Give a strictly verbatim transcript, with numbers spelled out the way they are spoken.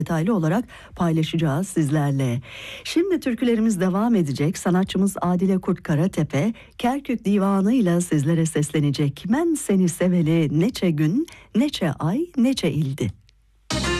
detaylı olarak paylaşacağız sizlerle. Şimdi türkülerimiz devam edecek. Sanatçımız Adile Kurt Karatepe Kerkük Divanı ile sizlere seslenecek. Ben seni seveli neçe gün, neçe ay, neçe ildi.